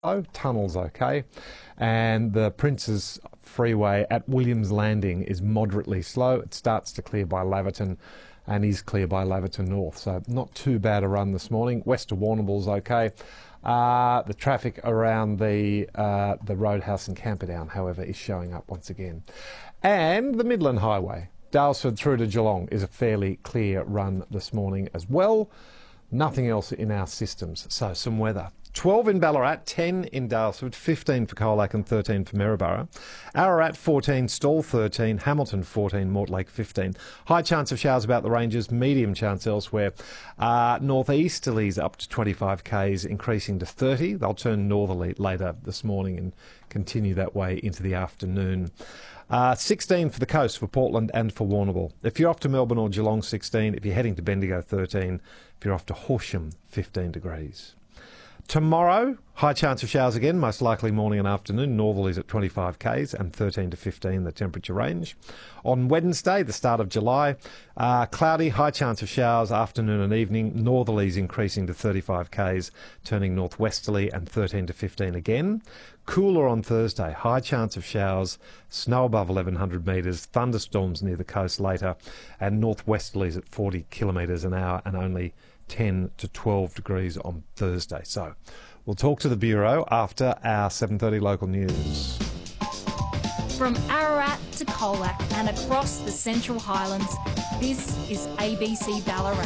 Oh, tunnel's okay. And the Princes Freeway at Williams Landing is moderately slow. It starts to clear by Laverton and is clear by Laverton North. So not too bad a run this morning. West to Warrnambool's okay. The traffic around the Roadhouse in Camperdown, however, is showing up once again. And the Midland Highway, Daylesford through to Geelong, is a fairly clear run this morning as well. Nothing else in our systems. So some weather. 12 in Ballarat, 10 in Daylesford, 15 for Colac and 13 for Maryborough. Ararat 14, Stawell 13, Hamilton 14, Mortlake 15. High chance of showers about the ranges, medium chance elsewhere. Northeasterlies up to 25 k's, increasing to 30. They'll turn northerly later this morning and continue that way into the afternoon. 16 for the coast for Portland and for Warrnambool. If you're off to Melbourne or Geelong, 16. If you're heading to Bendigo, 13. If you're off to Horsham, 15 degrees. Tomorrow, high chance of showers again, most likely morning and afternoon. Northerlies at 25 k's and 13 to 15 the temperature range. On Wednesday, the start of July, cloudy, high chance of showers afternoon and evening. Northerlies increasing to 35 k's, turning northwesterly and 13 to 15 again. Cooler on Thursday, high chance of showers, snow above 1100 metres, thunderstorms near the coast later, and northwesterlies at 40 kilometres an hour and only 10 to 12 degrees on Thursday. So we'll talk to the Bureau after our 7:30 local news. From Ararat to Colac and across the Central Highlands, this is ABC Ballarat.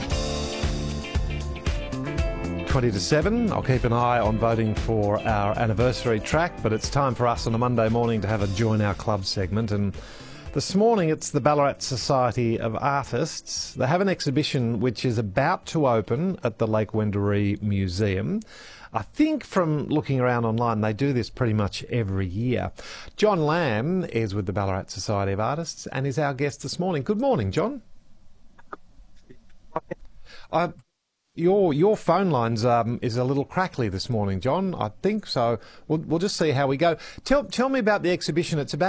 20 to 7. I'll keep an eye on voting for our anniversary track, but it's time for us on a Monday morning to have a Join Our Club segment. And this morning it's the Ballarat Society of Artists. They have an exhibition which is about to open at the Lake Wendouree Museum. I think from looking around online they do this pretty much every year. John Lamb is with the Ballarat Society of Artists and is our guest this morning. Good morning, John. Your phone lines is a little crackly this morning, John. I think so. We'll just see how we go. Tell me about the exhibition. It's about